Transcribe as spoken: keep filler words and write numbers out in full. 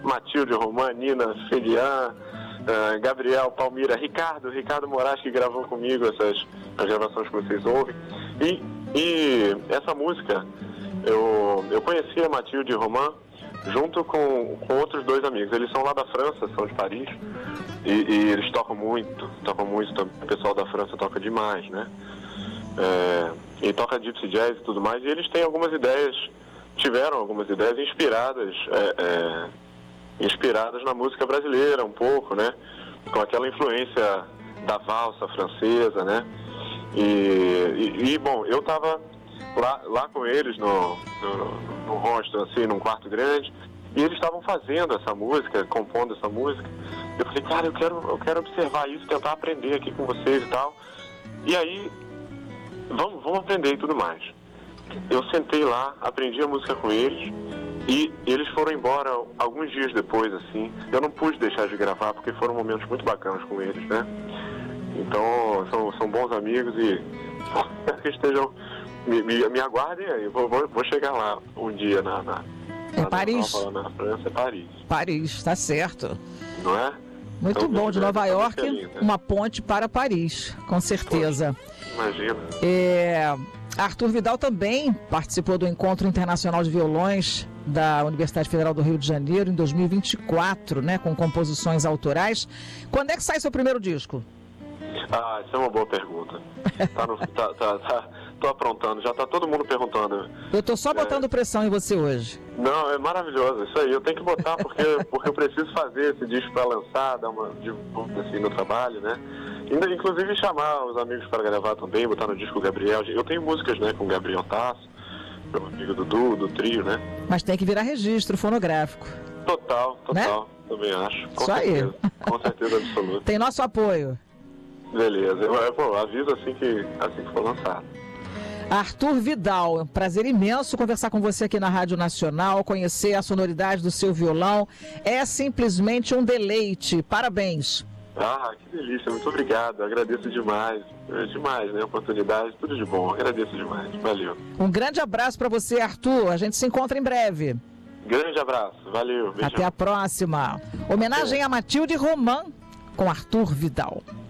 Matilde, Romã, Nina, Felian, uh, Gabriel, Palmira, Ricardo, Ricardo Moraes, que gravou comigo essas as gravações que vocês ouvem. E, e essa música, eu, eu conheci a Matilde e Romã junto com, com outros dois amigos. Eles são lá da França, são de Paris, e, e eles tocam muito, tocam muito, o pessoal da França toca demais, né? É, e toca gypsy jazz e tudo mais, e eles têm algumas ideias, tiveram algumas ideias inspiradas, é, é, inspiradas na música brasileira um pouco, né? Com aquela influência da valsa francesa, né? E, e, e bom, eu tava lá, lá com eles no, no, no hostel, assim, num quarto grande, e eles estavam fazendo essa música, compondo essa música. Eu falei, cara, eu quero, eu quero observar isso, tentar aprender aqui com vocês e tal. E aí, vamos, vamos aprender e tudo mais. Eu sentei lá, aprendi a música com eles, e eles foram embora alguns dias depois, assim. Eu não pude deixar de gravar, porque foram momentos muito bacanas com eles, né? Então, são, são bons amigos e que estejam, me, me, me aguardem aí, vou, vou, vou chegar lá um dia na, na, é na, Paris. Na, na França, é Paris. Paris, tá certo. Não é? Muito Então, bom, de Nova York, é uma ponte para Paris, com certeza. Poxa, imagina. É, Arthur Vidal também participou do Encontro Internacional de Violões da Universidade Federal do Rio de Janeiro em dois mil e vinte e quatro, né, com composições autorais. Quando é que sai seu primeiro disco? Ah, isso é uma boa pergunta. Tá no, tá, tá, tá, tô aprontando, já tá todo mundo perguntando. Eu tô só botando é... pressão em você hoje. Não, é maravilhoso, isso aí, eu tenho que botar porque, porque eu preciso fazer esse disco para lançar, dar uma divulgação assim no trabalho, né? Ainda, inclusive chamar os amigos para gravar também, botar no disco o Gabriel. Eu tenho músicas, né, com o Gabriel Tasso, meu amigo Dudu, do trio, né? Mas tem que virar registro fonográfico. Total, total, né? Também acho. Com Isso certeza, aí. Com certeza absoluta. Tem nosso apoio. Beleza, eu, eu pô, aviso assim que, assim que for lançado. Arthur Vidal, é um prazer imenso conversar com você aqui na Rádio Nacional, conhecer a sonoridade do seu violão, é simplesmente um deleite, parabéns. Ah, que delícia, muito obrigado, agradeço demais, é demais, né, oportunidade, tudo de bom, agradeço demais, valeu. Um grande abraço para você, Arthur, a gente se encontra em breve. Grande abraço, valeu. Beijão. Até a próxima. Homenagem a Matilde Romã com Arthur Vidal.